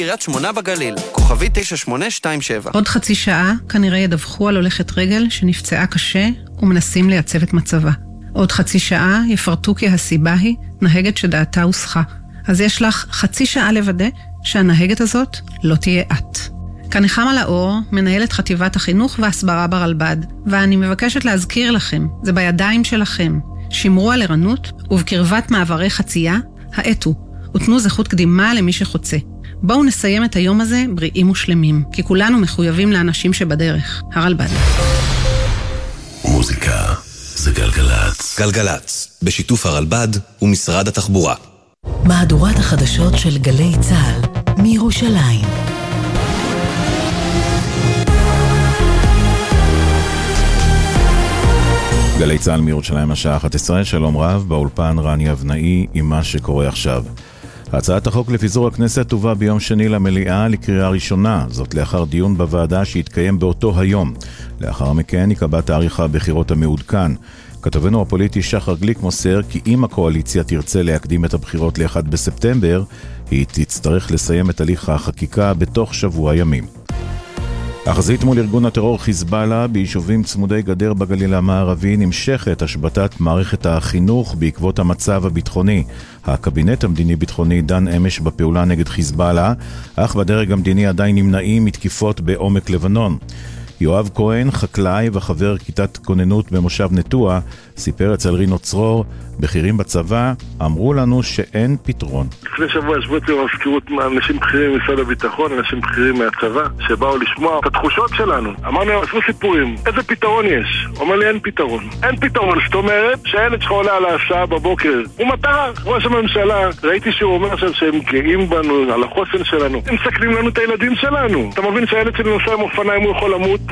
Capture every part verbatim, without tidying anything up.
קריית שמונה בגליל, כוכבי תשע שמונה שתיים שבע. עוד חצי שעה כנראה ידווחו על הולכת רגל שנפצעה קשה ומנסים לייצב את מצבה. עוד חצי שעה יפרטו כי הסיבה היא נהגת שדעתה הוסחה. אז יש לך חצי שעה לוודא שהנהגת הזאת לא תהיה את. כאן נחמה לאור, מנהלת חטיבת החינוך והסברה ברלב"ד, ואני מבקשת להזכיר לכם, זה בידיים שלכם. שמרו על ערנות ובקרבת מעברי חצייה, האטו, ותנו זכות קדימה למי שחוצה. בואו נסיים את היום הזה בריאים ושלמים, כי כולנו מחויבים לאנשים שבדרך. הרלב"ד. מוזיקה זה גלגלץ. גלגלץ, בשיתוף הרלב"ד ומשרד התחבורה. מהדורת החדשות של גלי צה"ל מירושלים. גלי צה"ל מירושלים השעה אחת עשרה, שלום רב, באולפן רני אבנאי עם מה שקורה עכשיו. הצעת החוק לפיזור הכנסת תובא ביום שני למליאה לקריאה ראשונה, זאת לאחר דיון בוועדה שהתקיים באותו היום. לאחר מכן יקבע תאריך הבחירות המעודכן. כתבנו הפוליטי שחר גליק מוסר כי אם הקואליציה תרצה להקדים את הבחירות ל-אחד בספטמבר, היא תצטרך לסיים את הליך החקיקה בתוך שבוע ימים. החזית מול ארגון הטרור חיזבאללה ביישובים צמודי גדר בגליל המערבי נמשכת השבתת מערכת החינוך בעקבות המצב הביטחוני. הקבינט המדיני-ביטחוני דן אמש בפעולה נגד חיזבאללה, אך בדרג המדיני עדיין נמנעים מתקיפות בעומק לבנון. יואב כהן, חקלאי וחבר כיתת כוננות במושב נטוע, סיפר אצל רינו צרור, בכירים בצבא אמרו לנו שאין פתרון. לפני שבוע ישבו אצלי במזכירות אנשים בכירים ממשרד הביטחון, אנשים בכירים מהצבא, שבאו לשמוע את התחושות שלנו. אמרנו, עשו סיפורים, איזה פתרון יש? אומר לי, אין פתרון. אין פתרון, זאת אומרת שהילד שלך עולה על ההסעה בבוקר. הוא מטרה, ראש הממשלה, ראיתי שהוא אומר עכשיו שהם גאים בנו, על החוסן שלנו. הם מסכנים לנו את הילדים שלנו. אתה מבין שהילד שלי נוסע עם אופניים, הוא יכול למות?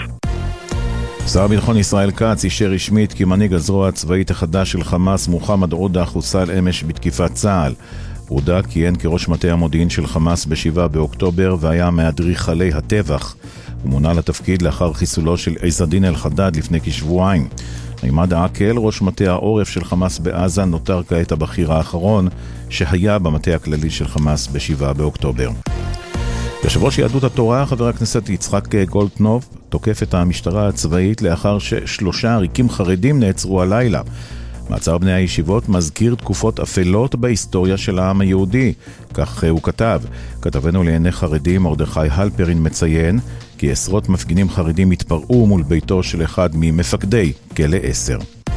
שר הביטחון ישראל כץ אישר רשמית כי מנהיג הזרוע הצבאית החדש של חמאס מוחמד עודה חוסל אמש בתקיפת צה"ל. עודה כיהן כראש מטה המודיעין של חמאס בשבעה באוקטובר והיה מאדריכלי הטבח. הוא מונה לתפקיד לאחר חיסולו של עז א-דין אל-חדד לפני כשבועיים. עימאד עקל, ראש מטה העורף של חמאס בעזה, נותר כעת הבכיר האחרון שהיה במטה הכללי של חמאס בשבעה באוקטובר. יושב ראש יהדות התורה, חבר הכנסת יצחק גולדקנופ, תוקף את המשטרה הצבאית לאחר ששלושה עריקים חרדים נעצרו הלילה. מעצר בני הישיבות מזכיר תקופות אפלות בהיסטוריה של העם היהודי, כך הוא כתב. כתבנו לענייני חרדים מרדכי הלפרין מציין כי עשרות מפגינים חרדים התפרעו מול ביתו של אחד ממפקדי כלא עשר.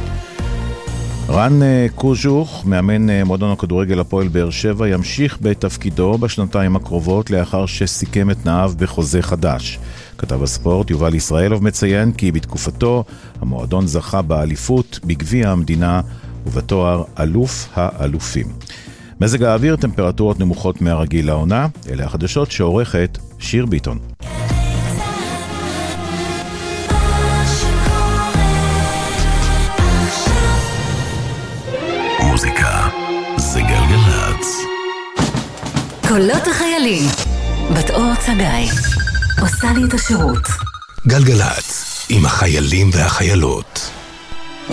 רן קוז'וך, מאמן מועדון הכדורגל הפועל באר שבע, ימשיך בתפקידו בשנתיים הקרובות לאחר שסיכם את תנאיו בחוזה חדש. כתב הספורט יובל ישראלוב מציין כי בתקופתו המועדון זכה באליפות בגביע המדינה ובתואר אלוף האלופים. מזג האוויר, טמפרטורות נמוכות מהרגיל לעונה. אלה החדשות שעורכת שיר ביטון. מוזיקה זה גלגלץ. קולות החיילים. בת אור צגאי עושה לי את השירות. גלגלץ עם החיילים והחיילות.